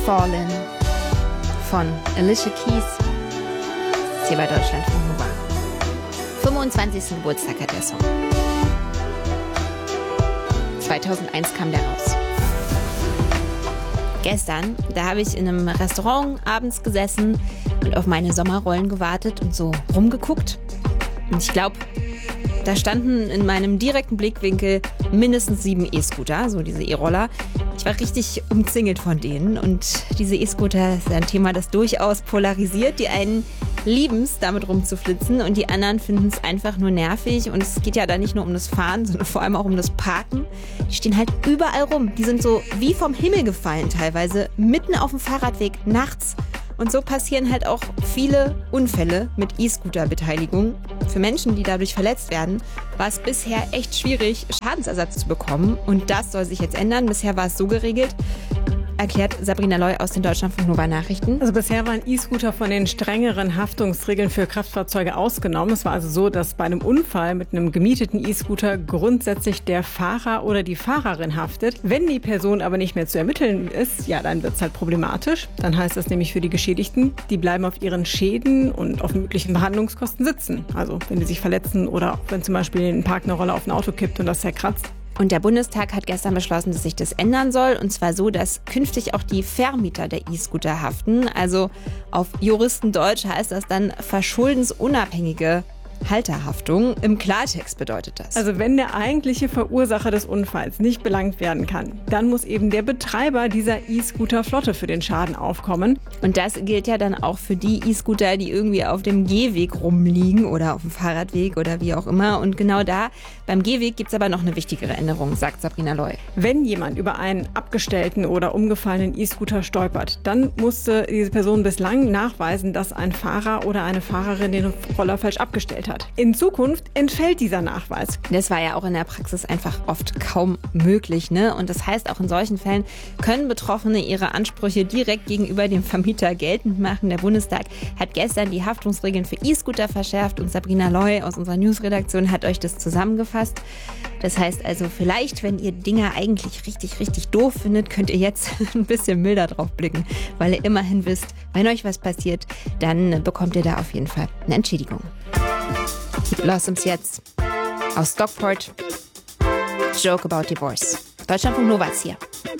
Fallen von Alicia Keys. Das ist hier bei Deutschlandfunk Nova. 25. Geburtstag hat der Song. 2001 kam der raus. Gestern, da habe ich in einem Restaurant abends gesessen und auf meine Sommerrollen gewartet und so rumgeguckt. Und ich glaube, da standen in meinem direkten Blickwinkel mindestens 7 E-Scooter, so diese E-Roller. Ich war richtig umzingelt von denen. Und diese E-Scooter ist ein Thema, das durchaus polarisiert. Die einen lieben es, damit rumzuflitzen, und die anderen finden es einfach nur nervig. Und es geht ja da nicht nur um das Fahren, sondern vor allem auch um das Parken. Die stehen halt überall rum. Die sind so wie vom Himmel gefallen teilweise, mitten auf dem Fahrradweg, nachts. Und so passieren halt auch viele Unfälle mit E-Scooter-Beteiligung. Für Menschen, die dadurch verletzt werden, war es bisher echt schwierig, Schadensersatz zu bekommen. Und das soll sich jetzt ändern. Bisher war es so geregelt, erklärt Sabrina Loy aus den Deutschlandfunk Nova Nachrichten. Also bisher waren E-Scooter von den strengeren Haftungsregeln für Kraftfahrzeuge ausgenommen. Es war also so, dass bei einem Unfall mit einem gemieteten E-Scooter grundsätzlich der Fahrer oder die Fahrerin haftet. Wenn die Person aber nicht mehr zu ermitteln ist, ja, dann wird es halt problematisch. Dann heißt das nämlich für die Geschädigten, die bleiben auf ihren Schäden und auf möglichen Behandlungskosten sitzen. Also wenn die sich verletzen oder auch wenn zum Beispiel ein Park eine Rolle auf ein Auto kippt und das zerkratzt. Und der Bundestag hat gestern beschlossen, dass sich das ändern soll. Und zwar so, dass künftig auch die Vermieter der E-Scooter haften. Also auf Juristendeutsch heißt das dann verschuldensunabhängige Halterhaftung. Im Klartext bedeutet das. Also wenn der eigentliche Verursacher des Unfalls nicht belangt werden kann, dann muss eben der Betreiber dieser E-Scooter-Flotte für den Schaden aufkommen. Und das gilt ja dann auch für die E-Scooter, die irgendwie auf dem Gehweg rumliegen oder auf dem Fahrradweg oder wie auch immer. Und genau da, beim Gehweg, gibt es aber noch eine wichtigere Änderung, sagt Sabrina Loy. Wenn jemand über einen abgestellten oder umgefallenen E-Scooter stolpert, dann musste diese Person bislang nachweisen, dass ein Fahrer oder eine Fahrerin den Roller falsch abgestellt hat. In Zukunft entfällt dieser Nachweis. Das war ja auch in der Praxis einfach oft kaum möglich, ne? Und das heißt, auch in solchen Fällen können Betroffene ihre Ansprüche direkt gegenüber dem Vermieter geltend machen. Der Bundestag hat gestern die Haftungsregeln für E-Scooter verschärft und Sabrina Loy aus unserer Newsredaktion hat euch das zusammengefasst. Das heißt also, vielleicht, wenn ihr Dinger eigentlich richtig, richtig doof findet, könnt ihr jetzt ein bisschen milder drauf blicken, weil ihr immerhin wisst, wenn euch was passiert, dann bekommt ihr da auf jeden Fall eine Entschädigung. Blossoms jetzt aus Stockport. Joke about Divorce. Deutschlandfunk Nova ist hier.